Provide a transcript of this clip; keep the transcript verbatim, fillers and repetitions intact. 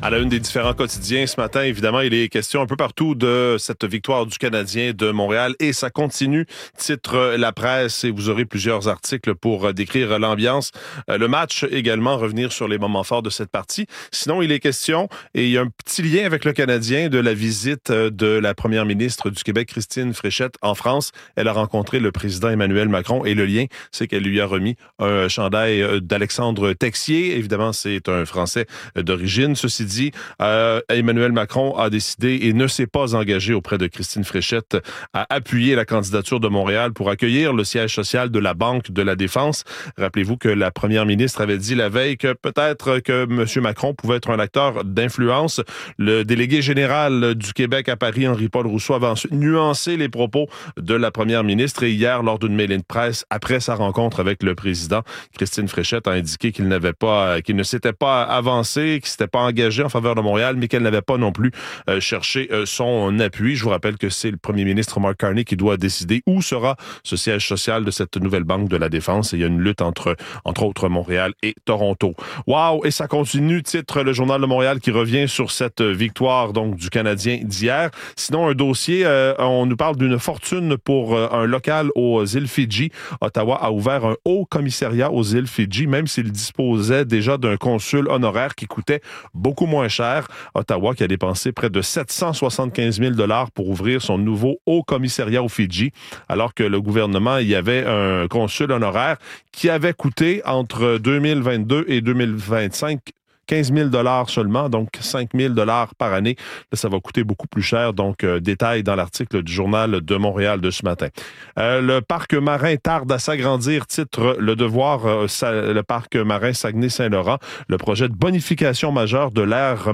À la une des différents quotidiens ce matin, évidemment, il est question un peu partout de cette victoire du Canadien de Montréal et ça continue, titre La Presse, et vous aurez plusieurs articles pour décrire l'ambiance. Le match également, revenir sur les moments forts de cette partie. Sinon, il est question, et il y a un petit lien avec le Canadien, de la visite de la première ministre du Québec, Christine Fréchette, en France. Elle a rencontré le président Emmanuel Macron et le lien, c'est qu'elle lui a remis un chandail d'Alexandre Texier. Évidemment, c'est un Français d'origine. Ceci dit, Euh, Emmanuel Macron a décidé et ne s'est pas engagé auprès de Christine Fréchette à appuyer la candidature de Montréal pour accueillir le siège social de la Banque de la Défense. Rappelez-vous que la première ministre avait dit la veille que peut-être que M. Macron pouvait être un acteur d'influence. Le délégué général du Québec à Paris, Henri-Paul Rousseau, avait ensuite nuancé les propos de la première ministre et hier, lors d'une mêlée de presse, après sa rencontre avec le président, Christine Fréchette a indiqué qu'il n'avait pas, qu'il ne s'était pas avancé, qu'il ne s'était pas engagé en faveur de Montréal, mais qu'elle n'avait pas non plus euh, cherché euh, son appui. Je vous rappelle que c'est le premier ministre Mark Carney qui doit décider où sera ce siège social de cette nouvelle Banque de la Défense. Et il y a une lutte entre, entre autres, Montréal et Toronto. Wow! Et ça continue, titre le Journal de Montréal qui revient sur cette victoire donc du Canadien d'hier. Sinon, un dossier, euh, on nous parle d'une fortune pour euh, un local aux îles Fidji. Ottawa a ouvert un haut commissariat aux îles Fidji, même s'il disposait déjà d'un consul honoraire qui coûtait beaucoup moins cher. Ottawa qui a dépensé près de sept cent soixante-quinze mille dollars pour ouvrir son nouveau haut commissariat aux Fidji, alors que le gouvernement y avait un consul honoraire qui avait coûté entre deux mille vingt-deux et deux mille vingt-cinq quinze mille dollars seulement, donc cinq mille dollars par année. Là, ça va coûter beaucoup plus cher. Donc, euh, détail dans l'article du Journal de Montréal de ce matin. Euh, le parc marin tarde à s'agrandir, titre Le Devoir, euh, ça, le parc marin Saguenay-Saint-Laurent. Le projet de bonification majeure de l'aire